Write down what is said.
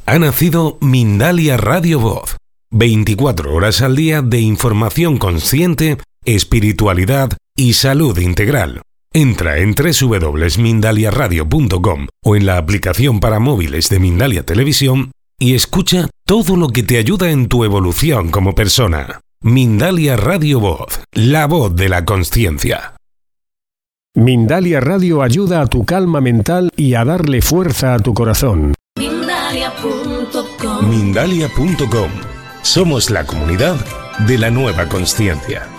Ha nacido Mindalia Radio Voz. 24 horas al día de información consciente, espiritualidad y salud integral. Entra en www.mindaliaradio.com o en la aplicación para móviles de Mindalia Televisión y escucha todo lo que te ayuda en tu evolución como persona. Mindalia Radio Voz, la voz de la consciencia. Mindalia Radio ayuda a tu calma mental y a darle fuerza a tu corazón. Mindalia.com. Somos la comunidad de la nueva consciencia.